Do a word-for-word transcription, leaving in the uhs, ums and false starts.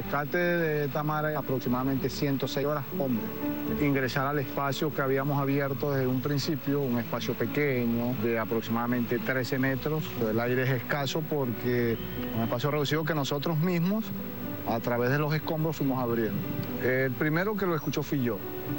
rescate de Tamara, aproximadamente ciento seis horas, hombre. Ingresar al espacio que habíamos abierto desde un principio, un espacio pequeño de aproximadamente trece metros. El aire es escaso porque es un espacio reducido que nosotros mismos, a través de los escombros, fuimos abriendo. El primero que lo escuchó fui yo.